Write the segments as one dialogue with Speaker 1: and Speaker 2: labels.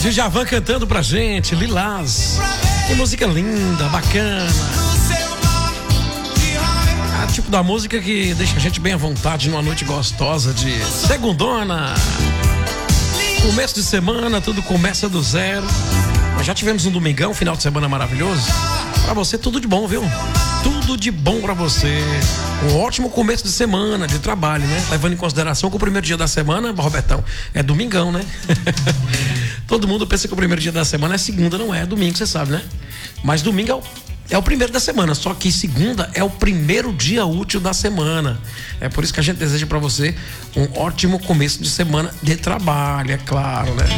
Speaker 1: Djavan cantando pra gente, Lilás. Que música linda, bacana. Tipo da música que deixa a gente bem à vontade numa noite gostosa de segundona. Começo de semana, tudo começa do zero. Nós já tivemos um domingão, final de semana maravilhoso. Pra você, tudo de bom, viu? Tudo de bom pra você. Um ótimo começo de semana, de trabalho, né? Levando em consideração que o primeiro dia da semana, Robertão, é domingão, né? Todo mundo pensa que o primeiro dia da semana é segunda, não é domingo, você sabe, né? Mas domingo é o primeiro da semana, só que segunda é o primeiro dia útil da semana. É por isso que a gente deseja pra você um ótimo começo de semana de trabalho, é claro, né?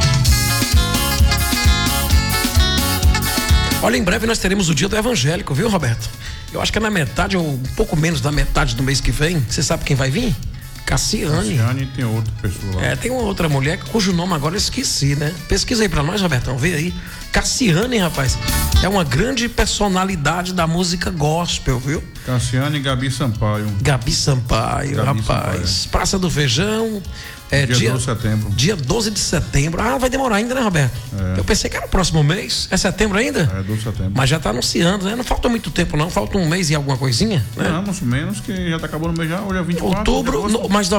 Speaker 1: Olha, em breve nós teremos o dia do evangélico, viu, Roberto? Eu acho que é na metade ou um pouco menos da metade do mês que vem. Você sabe quem vai vir? Cassiane.
Speaker 2: Cassiane, tem outra pessoa lá.
Speaker 1: Tem uma outra mulher cujo nome agora eu esqueci, né? Pesquisa aí pra nós, Robertão, vê aí. Cassiane, rapaz, é uma grande personalidade da música gospel, viu?
Speaker 2: Cassiane e Gabi Sampaio.
Speaker 1: Gabi Sampaio, rapaz. Sampaio. Praça do Feijão.
Speaker 2: Dia 12 de setembro.
Speaker 1: Dia 12 de setembro. Ah, vai demorar ainda, né, Roberto? Eu pensei que era o próximo mês. É setembro ainda?
Speaker 2: 12 de setembro.
Speaker 1: Mas já tá anunciando, né? Não falta muito tempo, não. Falta um mês e alguma coisinha, né?
Speaker 2: Não, mais ou menos, que já tá acabando o mês já. Hoje é 24.
Speaker 1: Outubro, mas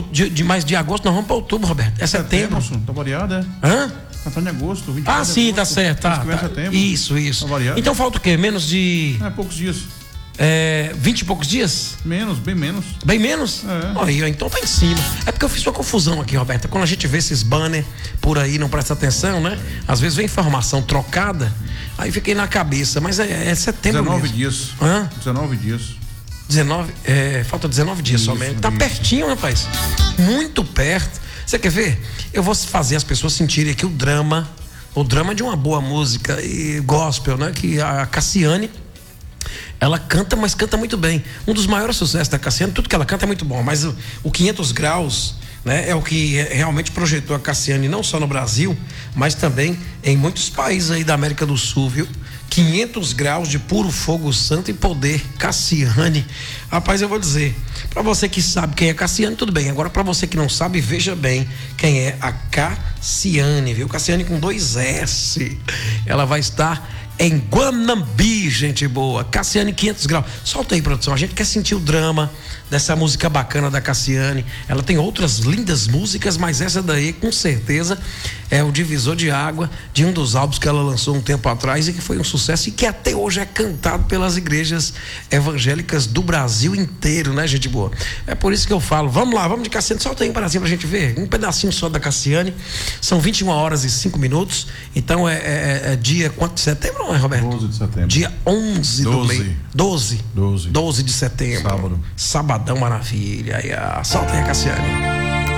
Speaker 1: de agosto nós vamos pra outubro, Roberto. É setembro.
Speaker 2: Tá variado, é?
Speaker 1: Hã?
Speaker 2: Tá em agosto, 24
Speaker 1: sim,
Speaker 2: agosto,
Speaker 1: tá certo. Tá.
Speaker 2: Setembro,
Speaker 1: isso.
Speaker 2: Tá variado.
Speaker 1: Então falta o quê? Menos de...
Speaker 2: poucos dias.
Speaker 1: 20 e poucos dias?
Speaker 2: Menos, bem menos.
Speaker 1: Bem menos? Aí, então tá em cima. É porque eu fiz uma confusão aqui, Roberta. Quando a gente vê esses banners por aí, não presta atenção, né? Às vezes vem informação trocada, aí fiquei na cabeça, mas é setembro
Speaker 2: 19
Speaker 1: mesmo.
Speaker 2: dias. 19 dias.
Speaker 1: 19, falta 19 dias somente. Tá pertinho, rapaz. Muito perto. Você quer ver? Eu vou fazer as pessoas sentirem aqui o drama de uma boa música e gospel, né? Que a Cassiane, ela canta, mas canta muito bem. Um dos maiores sucessos da Cassiane, tudo que ela canta é muito bom, mas o 500 graus, né, é o que realmente projetou a Cassiane não só no Brasil, mas também em muitos países aí da América do Sul, viu? 500 graus de puro fogo santo e poder, Cassiane. Rapaz, eu vou dizer, pra você que sabe quem é Cassiane, tudo bem. Agora, pra você que não sabe, veja bem quem é a Cassiane, viu? Cassiane com 2 S. Ela vai estar em Guanambi, gente boa. Cassiane, 500 graus. Solta aí, produção. A gente quer sentir o drama dessa música bacana da Cassiane. Ela tem outras lindas músicas, mas essa daí, com certeza, é o divisor de água de um dos álbuns que ela lançou um tempo atrás e que foi um sucesso e que até hoje é cantado pelas igrejas evangélicas do Brasil inteiro, né, gente boa? É por isso que eu falo, vamos lá, vamos de Cassiane. Solta aí um pedacinho pra gente ver. Um pedacinho só da Cassiane. São 21 horas e 5 minutos. Então é dia quanto de setembro, não é, Roberto?
Speaker 2: 12 de setembro.
Speaker 1: Dia 11 do mês. 12 de setembro.
Speaker 2: Sábado.
Speaker 1: Sabadão, maravilha. Solta aí a Cassiane.